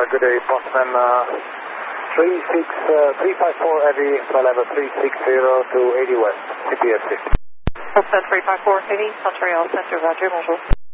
good day, Boston 354 heavy, flight level 360 to 80 west, CPSC. Boston 354 heavy, Century All Center, Roger, bonjour.